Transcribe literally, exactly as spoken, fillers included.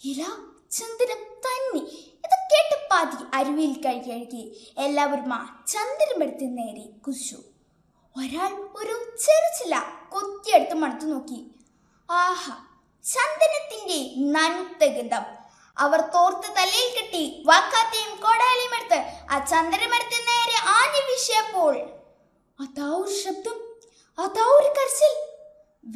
ഇല ചന്ദനം തന്നെ. ഇത് കേട്ട് പാതി അരുവിയിൽ കഴുകി എല്ലാവരും ആ ചന്ദനമെടുത്ത് നേരെ കുതിച്ചു. ഒരാൾ ഒരു ചെറുചില കൊത്തിയെടുത്ത് മണത്തു നോക്കി. ആഹാ, ചന്ദനത്തിന്റെ നനുത്ത ഗന്ധം. അവർ തോർത്ത് തലയിൽ കെട്ടി വാക്കാത്തിയും കോടാലിയും എടുത്ത് ആ ചന്ദനമെടുത്ത് നേരെ ആഞ്ഞു വീശിയപ്പോൾ അതാ ഒരു ശബ്ദം, അതാ ഒരു കരച്ചിൽ.